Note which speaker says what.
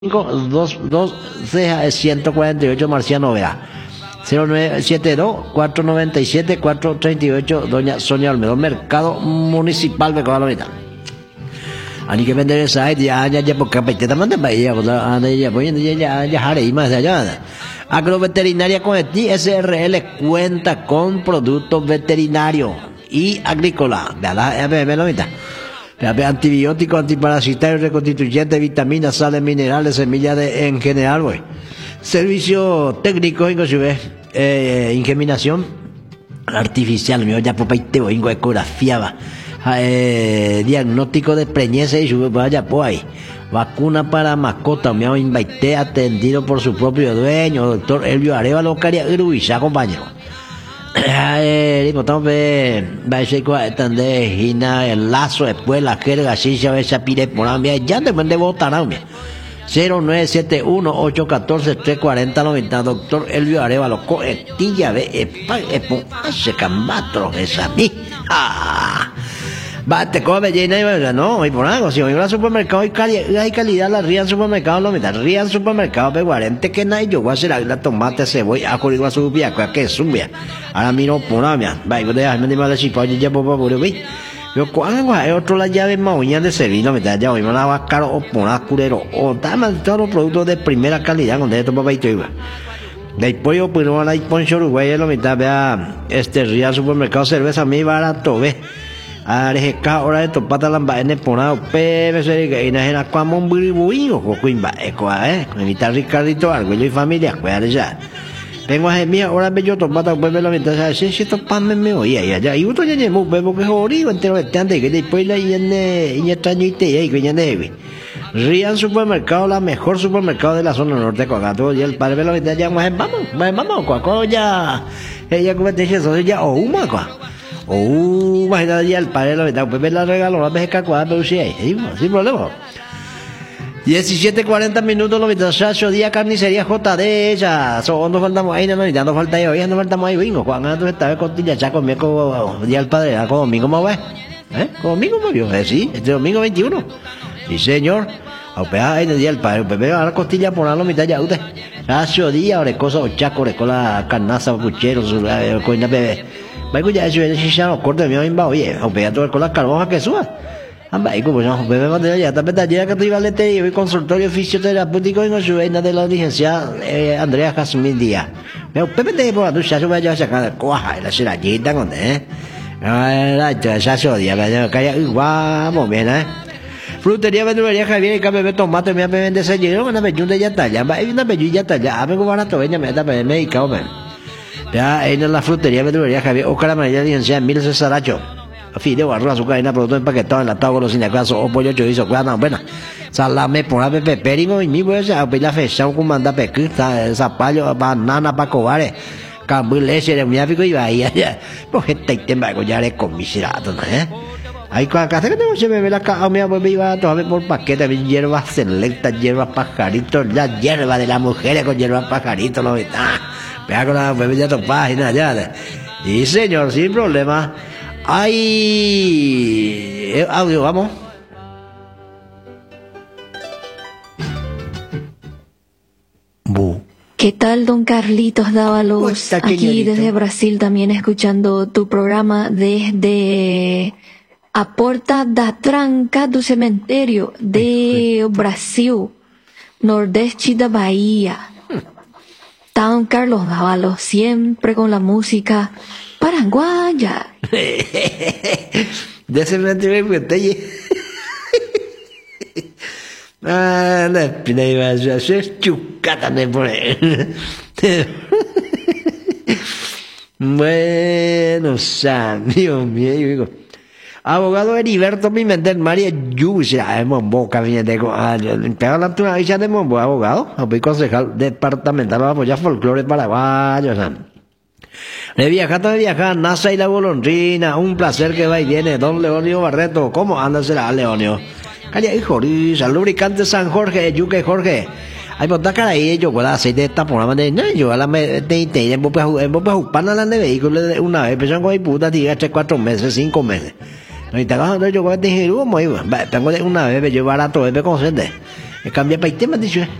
Speaker 1: 2 ceja es 148 Marciano Vera 0972-497-438 Doña Sonia Olmedo, Mercado Municipal de Cobalonita. Ani que vender esa ya porque apetita manda para ella, ya haré más allá. Agroveterinaria Coeti SRL cuenta con productos veterinarios y agrícola. Antibióticos, antiparasitarios, reconstituyentes, vitaminas, sales, minerales, semillas en general, güey. Servicio técnico, inclusive, ingeminación artificial, mío, ya por ahí te voy, ecografía, diagnóstico de preñez y vaya por ahí. Vacuna para mascota, me invité, atendido por su propio dueño, doctor Elvio Arevalo, Caria Uruguaya, compañero. Estamos el lazo después la jerga así se ve esa pire por la mía ya te mande votar a mí 0971-814-340-90 doctor Elvio Arevalo coetilla de hace cambatro esa mi va te come llena y no y por algo si voy al supermercado hay calidad la ría en supermercado lo mitad ría en supermercado de 40 que nadie yo voy a hacer la tomate cebolla ajo igual su pia que zumbia ahora miro por la mía va y déjame de mal si puedo ya por favor yo cuando hay otro la llave mauña de servicio mitad ya hoy me la va caro o por curero o también todos los productos de primera calidad con esto papá y todo de pollo pero la poncho Uruguay lo mitad vea ría en supermercado cerveza muy barato ve Arejeca hora de topata lamba en el ponado pebe se y na como un buribuino o cuimba con evitar Ricardito Arguello y familia cuidar ya tengo a mía ahora me yo topata pebe la mitad si topame me oía ya y otro ya llevo bebo que jodido entero de antes que después la y extraño y te y que ya debe Rian Supermercado la mejor supermercado de la zona norte Coacato y el padre la mitad ya vamos Coacato ya ella competencia eso ya o una imagínate ya el padre lo metamos, pues la regaló la pesca cuadra, pero sí hay, sin problema. 17:40 minutos, lo metamos, Chacho Día Carnicería JD, ya, no faltamos ahí, no falta ahí, hoy no faltamos ahí, bingo, Juan, entonces esta vez costilla, ya conmigo, día el padre, como domingo más ve, conmigo me vio, sí, este domingo 21, sí señor, a pegar ahí en el día el padre, pues ahora costilla por la mitad ya, usted, Chacho Día, orecosa, ochaco, orecola, carnaza, puchero, coina bebé. Vai cuidar de ele xixi no corte meu em Bahia. O pegador com a carboja que sua. Ambai como no bebé material ya está petallera que te iba a leer y consultorio fisioterapéutico en la de la licenciada Andrea Jasmine Díaz. Meu pepe te por tu chacho vaya a sacar coja la serallita con la chacho Díaz vaya vamos bien Frutería, verdulería, Javier, y café, tomate, me vende ese lleno, una bellunda ya talla, una bellilla talla, me barato, venga, me da para medicado, ya en la frutería, verdulería, Javier, o caramelilla, licenciada Emilio Cesaracho, fideo, arroz, azúcar, harina, producto empaquetado, enlatado, golosina, caso, o pollo, chorizo, cuadra, buena, salame, por ave, peperingo, y mi huesa, la fecha, con manda pequita, zapallo, banana, para cobares, cambu, leche, de miáfico, y vaya, pues gente, te va a collar con miserato, ¿no? Hay cosas que no se me ve la caja, me iba a tomar por paquete, hierbas selectas, hierbas pajaritos, la hierba de las mujeres con hierbas pajaritos, lo está. Vea con la bebé ya página ya. Y señor, sin problema. Hay audio, vamos.
Speaker 2: ¿Qué tal, don Carlitos Dávalos? Aquí desde Brasil también escuchando tu programa desde a Porta da Tranca do Cemitério de Brasil, Nordeste da Bahía. Don Carlos Dávalos, siempre con la música paraguaya.
Speaker 1: De cementerio que te la espina iba a hacer chucata de poner. Bueno, Dios mío, digo. Abogado Heriberto Pimentel, María Yusia, de Mombo, gabinete pega la naturaleza de Mombo, abogado, concejal departamental para apoyar folclore paraguayo, de viajar, NASA y la golondrina, un placer que va y viene, don Leonio Barreto, ¿cómo anda será Leonio? Calla y Jorisa, lubricante San Jorge, Yuque Jorge, hay por acá ahí, yo con aceite de tapón, yo a la te en Bopa Jupana la de vehículos una vez, pero con mi puta, diga 3, 4 meses, 5 meses. No, y te agarro yo con este giro, muy bueno. Tengo una vez, yo barato, me consente. cambia para el tema, dicho.